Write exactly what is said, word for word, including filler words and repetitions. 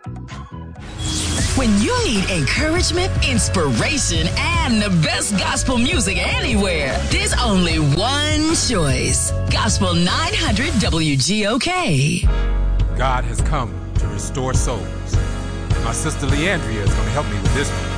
When you need encouragement, inspiration, and the best gospel music anywhere, there's only one choice. Gospel nine hundred W G O K. God has come to restore souls. My sister Leandria is going to help me with this one.